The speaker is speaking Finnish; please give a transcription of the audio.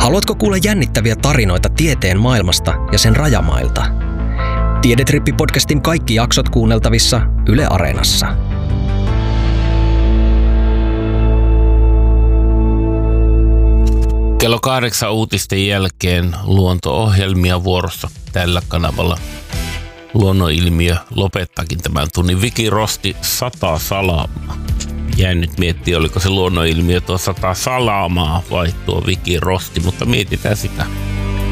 Haluatko kuulla jännittäviä tarinoita tieteen maailmasta ja sen rajamailta? Tiedetrippi-podcastin kaikki jaksot kuunneltavissa Yle Areenassa. Kello 8 uutisten jälkeen luonto-ohjelmia vuorossa tällä kanavalla. Luonnonilmiö lopettaakin tämän tunnin. Viki Rosti 100 salamaa. Jäin nyt miettiä, oliko se luonnonilmiö tuo 100 salamaa vai tuo Viki Rosti, mutta mietitään sitä.